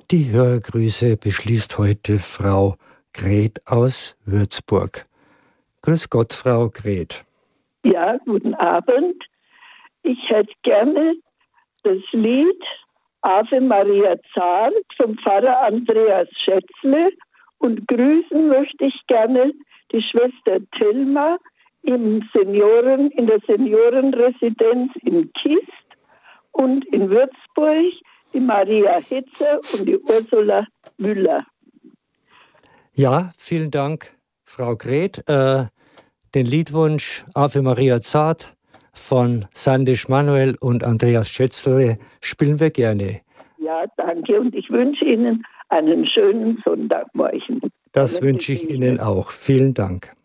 Die Hörergrüße beschließt heute Frau Gret aus Würzburg. Grüß Gott, Frau Gret. Ja, guten Abend. Ich hätte gerne das Lied Ave Maria Zart vom Pfarrer Andreas Schätzle und grüßen möchte ich gerne die Schwester Thelma in der Seniorenresidenz in Kist und in Würzburg die Maria Hitzer und die Ursula Müller. Ja, vielen Dank, Frau Gret. Den Liedwunsch Ave Maria Zart von Sandisch Manuel und Andreas Schätzle spielen wir gerne. Ja, danke und ich wünsche Ihnen einen schönen Sonntagmorgen. Das wünsche ich Ihnen auch. Vielen Dank.